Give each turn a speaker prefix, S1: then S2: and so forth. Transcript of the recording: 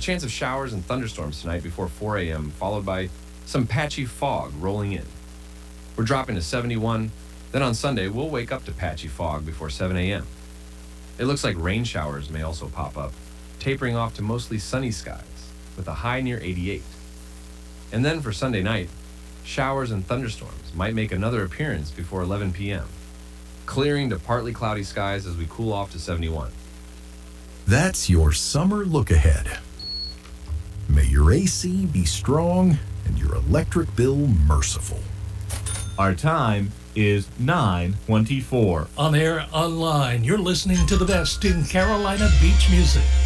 S1: chance of showers and thunderstorms tonight before 4 a.m., followed by some patchy fog rolling in. We're dropping to 71. Then on Sunday, we'll wake up to patchy fog before 7 a.m. It looks like rain showers may also pop up, tapering off to mostly sunny skies, with a high near 88. And then for Sunday night, showers and thunderstorms might make another appearance before 11 p.m., clearing to partly cloudy skies as we cool off to 71.
S2: That's your summer look ahead. May your AC be strong and your electric bill merciful.
S3: Our time is 9:24.
S4: On air, online, you're listening to the best in Carolina beach music.